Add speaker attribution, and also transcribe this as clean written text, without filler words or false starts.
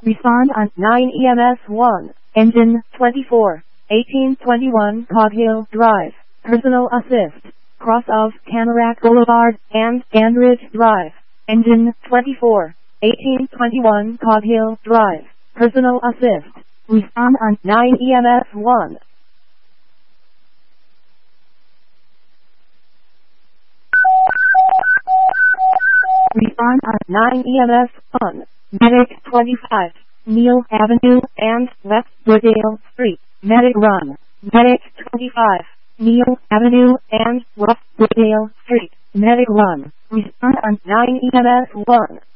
Speaker 1: Respond on 9 EMS 1. Engine 24. 1821 Cog Hill Drive. Personal assist. Cross of Tamarack Boulevard and Dandridge Drive. Engine 24. 1821 Cog Hill Drive. Personal assist. Respond on 9 EMS 1. Respond on 9 EMS 1. Medic 25. Neal Avenue and West Woodale Street. Medic run. Medic 25. Neal Avenue and West Woodale Street. Medic run. Respond on 9 EMS 1.